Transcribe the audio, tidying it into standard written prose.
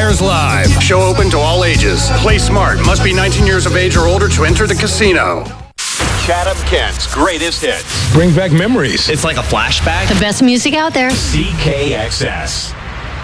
Millionaires Live. Show open to all ages. Play smart. Must be 19 years of age or older to enter the casino. Chatham Kent's greatest hits. Bring back memories. It's like a flashback. The best music out there. CKXS.